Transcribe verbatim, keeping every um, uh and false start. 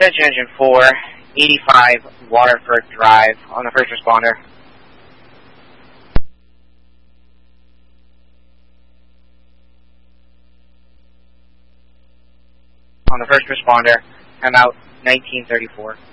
Dispatch Engine four, eighty-five Waterford Drive, on the first responder. On the first responder, I'm out nineteen thirty-four.